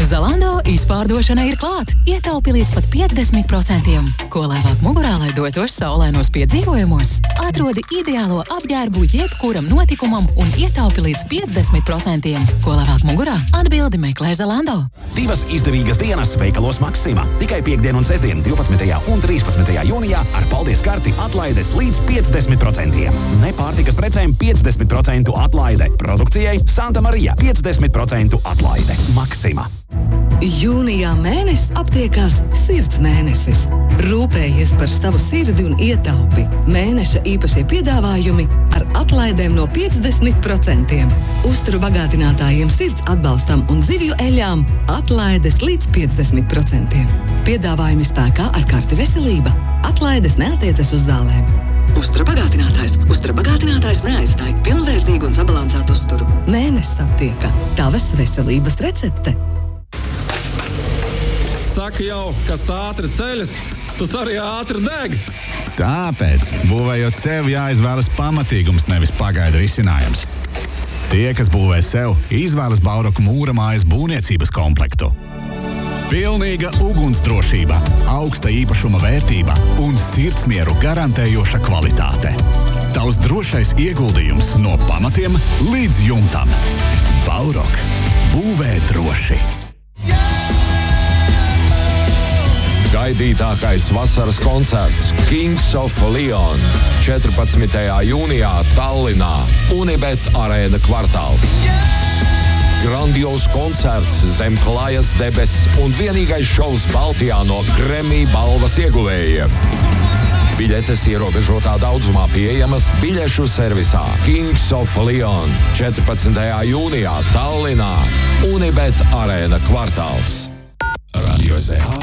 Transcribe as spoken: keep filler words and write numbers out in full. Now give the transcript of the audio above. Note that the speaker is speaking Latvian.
Zalando izpārdošana ir klāt. Ietaupi līdz pat piecdesmit procentiem. Ko labāk mugurā, lai dotos saulēnos piedzīvojumos? Atrodi ideālo apģērbu jebkuram notikumam un ietaupi līdz piecdesmit procentiem. Ko labāk mugurā? Atbildi meklē Zalando. Divas izdevīgas dienas veikalos Maksima. Tikai piekdien un sestdien divpadsmitajā un trīspadsmitajā jūnijā ar paldies karti atlaides līdz piecdesmit procentiem. Nepārtikas precēm piecdesmit procentu atlaide. Produkcijai Santa Marija piecdesmit procentu atlaide. Maksima. Jūnijā mēnesis aptiekās sirds mēnesis. Rūpējies par savu sirdi un ietaupi. Mēneša īpašie piedāvājumi ar atlaidēm no piecdesmit procentiem. Uzturu bagātinātājiem sirds atbalstam un zivju eļām atlaides līdz piecdesmit procentiem. Piedāvājumi spēkā ar karti veselība. Atlaides neatiecas uz zālēm. Uztura bagātinātājs. Uztura bagātinātājs neaizstāj pilnvērtīgu un sabalansētu uzturu. Mēnesis aptieka. Tavas veselības recepte. Saka jau, kas ātri ceļas, tas arī ātri deg. Tāpēc, būvējot sev, jāizvēlas pamatīgums, nevis pagaidu risinājums. Tie, kas būvē sev, izvēlas Bauroku mūra mājas būvniecības komplektu. Pilnīga ugunsdrošība, augsta īpašuma vērtība un sirdsmieru garantējoša kvalitāte. Tavs drošais ieguldījums no pamatiem līdz jumtam. Baurok. Būvē droši. Gaidītākais vasaras koncerts Kings of Leon četrpadsmitajā jūnijā Tallinā, Unibet arēna kvartāls. Grandios koncerts zem klājas debesis un vienīgais šovs Baltijā no Grammy balvas ieguvējiem. Biļetes ierobežotā daudzumā pieejamas biļešu servisā Kings of Leon četrpadsmitajā jūnijā Tallinā, Unibet arēna kvartāls. Radio S V H